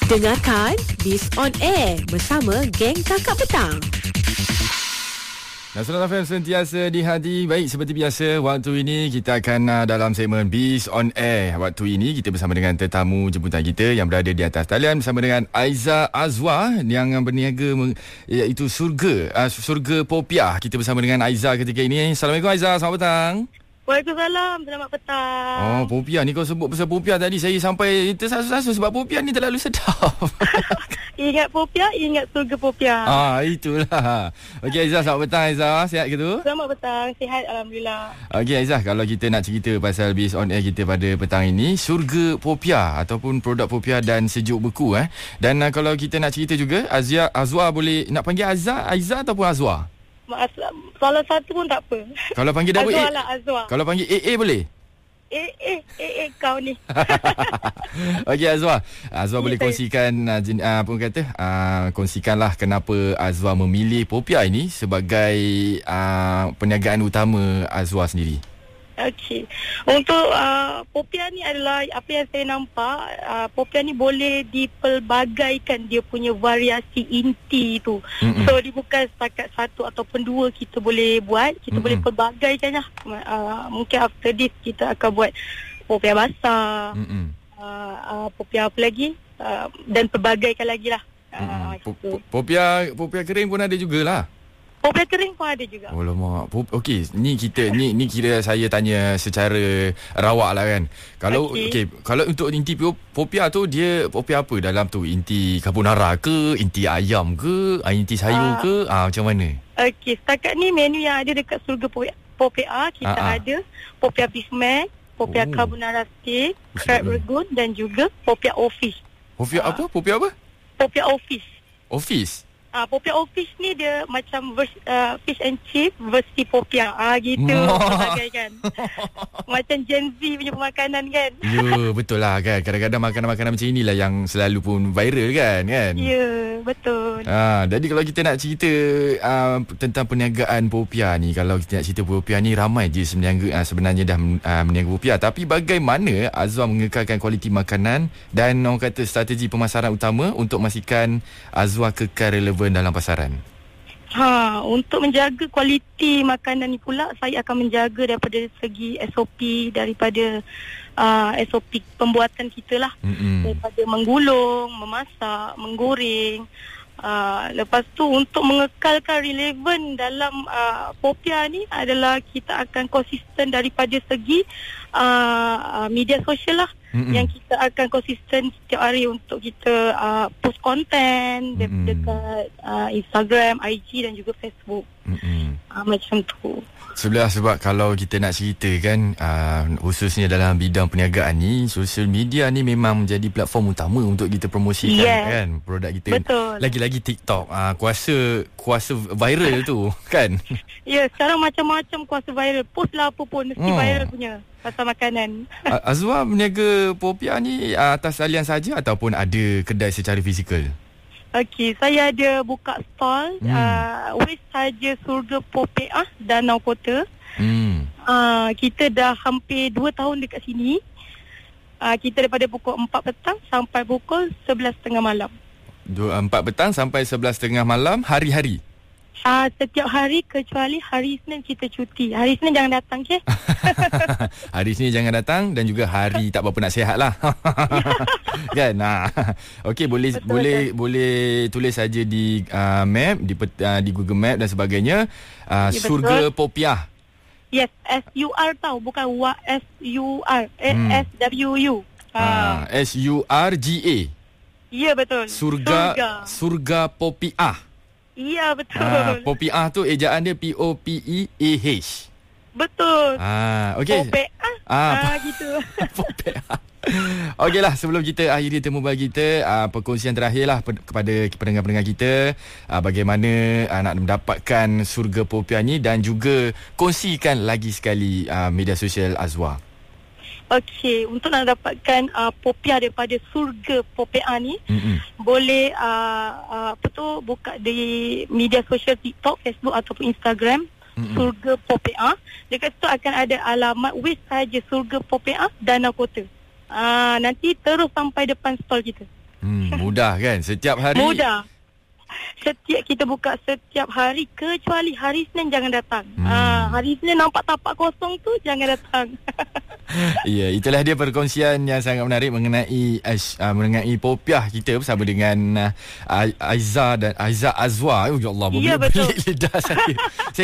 Dengarkan Biz on Air bersama geng Kakak Petang. Nasional FM sentiasa di hati. Baik, seperti biasa, waktu ini kita akan dalam segmen Biz on Air. Waktu ini kita bersama dengan tetamu jemputan kita yang berada di atas talian bersama dengan Aiza Azwa yang berniaga iaitu Surga Popiah. Kita bersama dengan Aiza ketika ini. Assalamualaikum Aiza, selamat petang. Waalaikumsalam, selamat petang. Oh, Popiah ni kau sebut pasal Popiah tadi, saya sampai tersasu-sasu sebab Popiah ni terlalu sedap. Ingat Popiah, ingat Surga Popiah. Itulah. Okey Aizah, selamat petang Aizah. Sihat ke tu? Selamat petang, sihat Alhamdulillah. Okey Aizah, kalau kita nak cerita pasal Biz on Air kita pada petang ini, Surga Popiah ataupun produk Popiah dan sejuk beku. Dan kalau kita nak cerita juga, Azwa boleh nak panggil Aizah ataupun Azwa? Salah satu pun tak apa. Kalau panggil double Azwa A lah, Azwa. Kalau panggil AA boleh? Kau ni. Okey Azwa boleh kongsikan kongsikanlah kenapa Azwa memilih Popiah ini sebagai perniagaan utama Azwa sendiri. Okey. Untuk Popiah ni adalah apa yang saya nampak, Popiah ni boleh dipelbagaikan dia punya variasi inti tu. So dia bukan setakat satu ataupun dua kita boleh buat, kita boleh pelbagaikan lah. Mungkin after this kita akan buat Popiah basah, Popiah apa lagi, dan pelbagaikan lagi lah. Popiah kering pun ada jugalah. Popiah kering pun ada juga. Oh lama. Okey, ni kira saya tanya secara rawak lah kan. Kalau kalau untuk inti Popiah tu, dia Popiah apa dalam tu? Inti carbonara ke, inti ayam ke, inti sayur ke, macam mana? Okey, setakat ni menu yang ada dekat Surga Popiah kita ada Popiah beef mac, Popiah carbonara steak, crab ragout dan juga Popiah office. Popiah apa? Popiah apa? Popiah office. Office? Popiah office ni dia macam fish and chip versi Popiah. Gitu. Kan. Macam Gen Z punya pemakanan kan. Ya, betul lah kan. Kadang-kadang makanan-makanan macam inilah yang selalu pun viral kan. Ya, betul. Jadi kalau kita nak cerita tentang perniagaan Popiah ni, kalau kita nak cerita Popiah ni, ramai je sebenarnya dah meniaga Popiah. Tapi bagaimana Azwa mengekalkan kualiti makanan dan orang kata strategi pemasaran utama untuk memastikan Azwa kekal relevan dalam pasaran? Untuk menjaga kualiti makanan ni pula, saya akan menjaga daripada segi SOP, daripada SOP pembuatan kita lah. Daripada menggulung, memasak, menggoreng. Lepas tu untuk mengekalkan relevan dalam Popiah ni adalah kita akan konsisten daripada segi media sosial lah. Yang kita akan konsisten setiap hari untuk kita post konten dekat Instagram, IG dan juga Facebook. Macam tu. Sebab kalau kita nak cerita kan, khususnya dalam bidang perniagaan ni, sosial media ni memang menjadi platform utama untuk kita promosikan kan produk kita. Betul. Lagi-lagi TikTok, kuasa viral tu kan. Ya, sekarang macam-macam kuasa viral. Post lah apa pun mesti viral punya pasal makanan. Azwa berniaga Popiah ni atas talian saja ataupun ada kedai secara fizikal? Okey, saya ada buka stall West saja Surga Popiah Danau Kota. Kita dah hampir 2 tahun dekat sini. Kita daripada pukul 4 petang sampai pukul 11.30 malam. 4 petang sampai 11.30 malam hari-hari? Setiap hari kecuali hari Isnin kita cuti. Hari Isnin jangan datang, okey? Hari Isnin jangan datang dan juga hari tak berapa nak sihat lah. Kan? Okey, boleh tulis saja di map, di Google Map dan sebagainya. Surga Popiah. Yes, S-U-R tau, bukan S-U-R. S-W-U. S-U-R-G-A. Ya, betul. Surga Popiah. Ya, betul. Popiah tu ejaan dia P-O-P-E-A-H. Betul. Okey. Popiah. Gitu. Popiah. Okeylah, sebelum kita akhiri temu bagi kita, perkongsian terakhir lah kepada pendengar-pendengar kita, bagaimana nak mendapatkan Surga Popiah ni dan juga kongsikan lagi sekali media sosial Azwa. Okey, untuk nak dapatkan Popiah daripada Surga Popiah ni, boleh buka di media sosial TikTok, Facebook ataupun Instagram, Surga Popiah. Dekat situ akan ada alamat West saja Surga Popiah Danau Kota. Nanti terus sampai depan stall kita. Mudah kan? Setiap hari. Mudah. Kita buka setiap hari kecuali hari Isnin jangan datang. Hari Isnin nampak tapak kosong tu jangan datang. Ya, itulah dia perkongsian yang sangat menarik mengenai Popiah kita bersama dengan Aiza dan Aiza Azwa. Ya Allah, ya, betul. lidah saya.